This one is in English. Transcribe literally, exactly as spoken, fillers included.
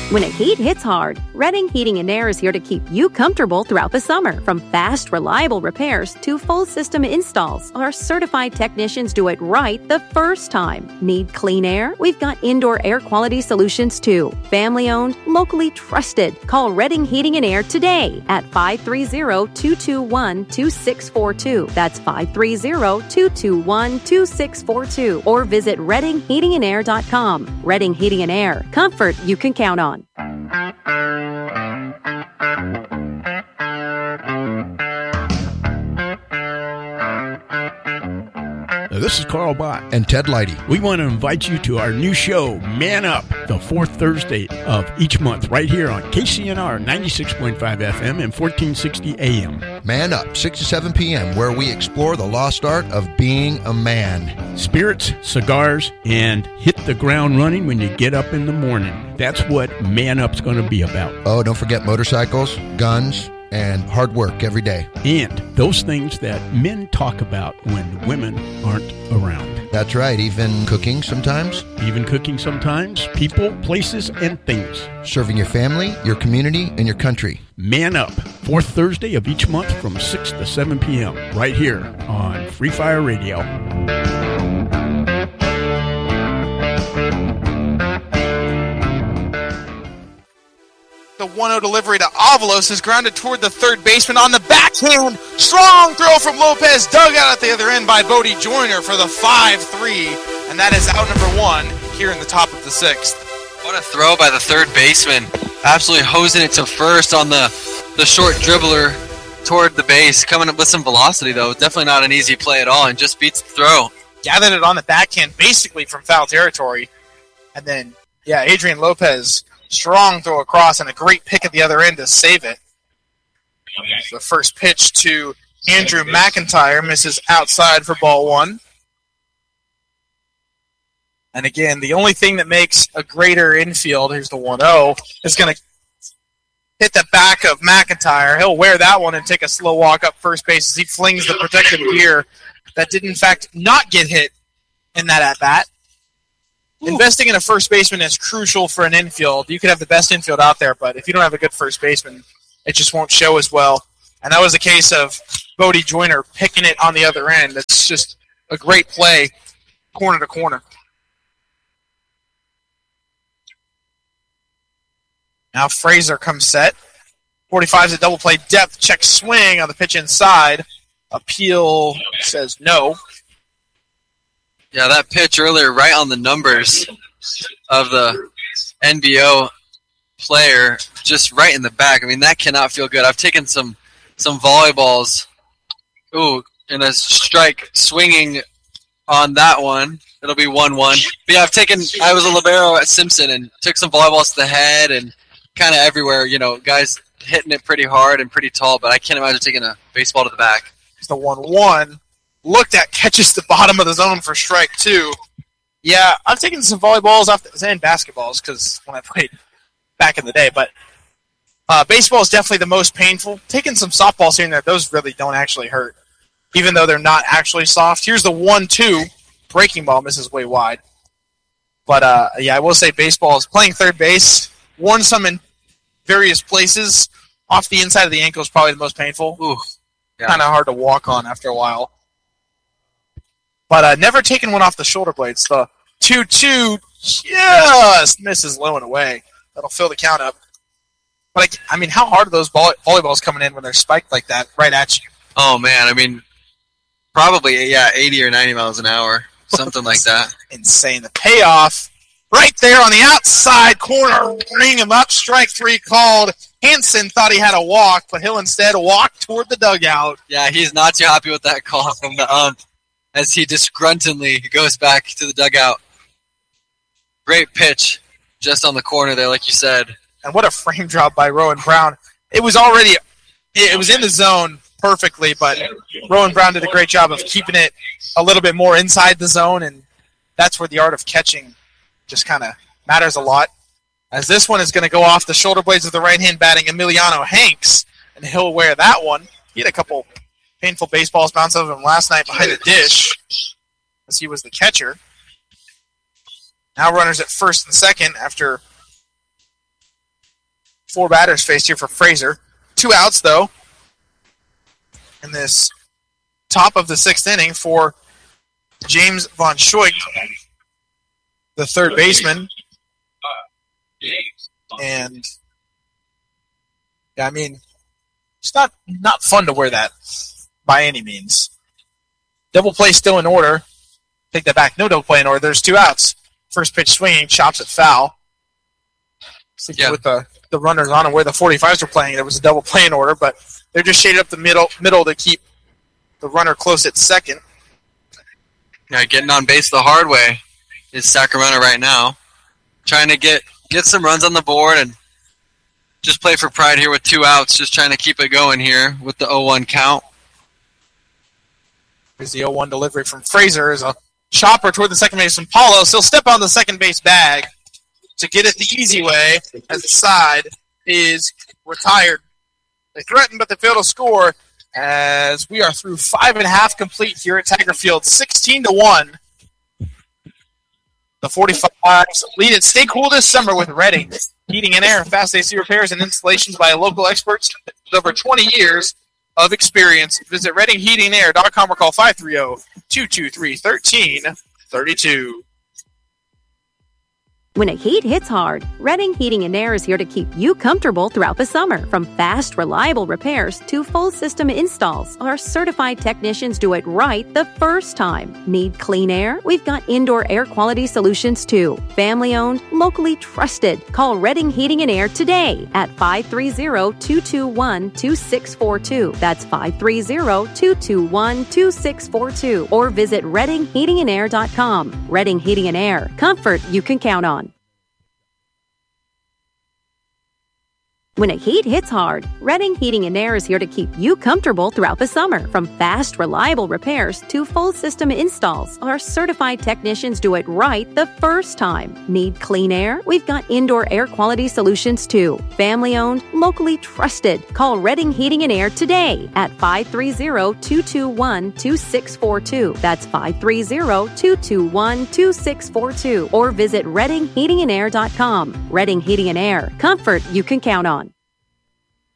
When a heat hits hard, Redding Heating and Air is here to keep you comfortable throughout the summer. From fast, reliable repairs to full system installs, our certified technicians do it right the first time. Need clean air? We've got indoor air quality solutions too. Family owned, locally trusted. Call Redding Heating and Air today at five three zero, two two one, two six four two. That's five three zero, two two one, two six four two. Or visit redding heating and air dot com. Redding Heating and Air. Comfort you can count on. This is Carl Bott and Ted Leidy. We want to invite you to our new show, Man Up, the fourth Thursday of each month, right here on K C N R ninety-six point five F M and fourteen sixty A M. Man Up, six to seven p.m., where we explore the lost art of being a man. Spirits, cigars, and hit the ground running when you get up in the morning. That's what Man Up's going to be about. Oh, don't forget motorcycles, guns, and hard work every day. And those things that men talk about when women aren't around. That's right, even cooking sometimes. Even cooking sometimes. People, places, and things. Serving your family, your community, and your country. Man Up, fourth Thursday of each month from six to seven p.m. right here on Free Fire Radio. The one oh delivery to Avalos is grounded toward the third baseman on the backhand. Strong throw from Lopez, dug out at the other end by Bodie Joyner for the five three. And that is out number one here in the top of the sixth. What a throw by the third baseman. Absolutely hosing it to first on the, the short dribbler toward the base. Coming up with some velocity, though. Definitely not an easy play at all, and just beats the throw. Gathered it on the backhand, basically from foul territory. And then, yeah, Adrian Lopez... strong throw across and a great pick at the other end to save it. The first pitch to Andrew McIntyre misses outside for ball one. And again, the only thing that makes a greater infield, here's the one oh, is going to hit the back of McIntyre. He'll wear that one and take a slow walk up first base as he flings the protective gear that did, in fact, not get hit in that at-bat. Ooh. Investing in a first baseman is crucial for an infield. You could have the best infield out there, but if you don't have a good first baseman, it just won't show as well. And that was a case of Bodie Joyner picking it on the other end. That's just a great play, corner to corner. Now Fraser comes set. forty-five is a double play depth. Check swing on the pitch inside. Appeal says no. Yeah, that pitch earlier right on the numbers of the N B O player, just right in the back. I mean, that cannot feel good. I've taken some some volleyballs. Ooh, and a strike swinging on that one. It'll be one one. But yeah, I've taken, I was a libero at Simpson and took some volleyballs to the head and kind of everywhere. You know, guys hitting it pretty hard and pretty tall, but I can't imagine taking a baseball to the back. It's the one one. Looked at, catches the bottom of the zone for strike two. Yeah, I've taken some volleyballs off the, and basketballs because when I played back in the day, but uh, baseball is definitely the most painful. Taking some softballs here and there, those really don't actually hurt, even though they're not actually soft. Here's the one two. Breaking ball misses way wide. But, uh, yeah, I will say baseball is playing third base. Worn some in various places. Off the inside of the ankle is probably the most painful. Ooh, yeah. Kind of hard to walk on after a while. But uh, never taken one off the shoulder blades. The two two just misses low and away. That'll fill the count up. But, I, I mean, how hard are those volley- volleyballs coming in when they're spiked like that right at you? Oh, man. I mean, probably, yeah, eighty or ninety miles an hour. Something like that. Insane. The payoff right there on the outside corner. Bring him up. Strike three called. Hansen thought he had a walk, but he'll instead walk toward the dugout. Yeah, he's not too happy with that call from the ump as he disgruntledly goes back to the dugout. Great pitch just on the corner there, like you said. And what a frame drop by Rowan Brown. It was already, it was in the zone perfectly, but Rowan Brown did a great job of keeping it a little bit more inside the zone, and that's where the art of catching just kind of matters a lot. As this one is going to go off the shoulder blades of the right-hand batting Emiliano Hanks, and he'll wear that one. He had a couple painful baseballs bounce off him last night behind the dish, as he was the catcher. Now runners at first and second after four batters faced here for Fraser. Two outs, though, in this top of the sixth inning for James Von Schoik, the third baseman. And, yeah, I mean, it's not, not fun to wear that by any means. Double play still in order. Take that back. No double play in order. There's two outs. First pitch swinging, chops it foul. Yeah. With the, the runners on and where the forty-fives were playing, there was a double play in order, but they're just shaded up the middle middle to keep the runner close at second. Yeah, getting on base the hard way is Sacramento right now. Trying to get, get some runs on the board and just play for pride here with two outs, just trying to keep it going here with the oh one count. Here's the oh one delivery from Fraser as a chopper toward the second baseman, Paulos. He'll step on the second base bag to get it the easy way as the side is retired. They threaten, but they fail to score as we are through five and a half complete here at Tiger Field, sixteen to one. The forty-fives lead it. Stay cool this summer with Redding Heating and Air, fast A C repairs and installations by local experts with over twenty years of experience. Visit redding heating and air dot com or call five three zero, two two three, one three three two. When a heat hits hard, Redding Heating and Air is here to keep you comfortable throughout the summer. From fast, reliable repairs to full system installs, our certified technicians do it right the first time. Need clean air? We've got indoor air quality solutions too. Family owned, locally trusted. Call Redding Heating and Air today at five three zero, two two one, two six four two. That's five three zero, two two one, two six four two. Or visit redding heating and air dot com. Redding Heating and Air. Comfort you can count on. When a heat hits hard, Redding Heating and Air is here to keep you comfortable throughout the summer. From fast, reliable repairs to full system installs, our certified technicians do it right the first time. Need clean air? We've got indoor air quality solutions too. Family owned, locally trusted. Call Redding Heating and Air today at five three zero, two two one, two six four two. That's five three zero, two two one, two six four two. Or visit redding heating and air dot com. Redding Heating and Air. Comfort you can count on.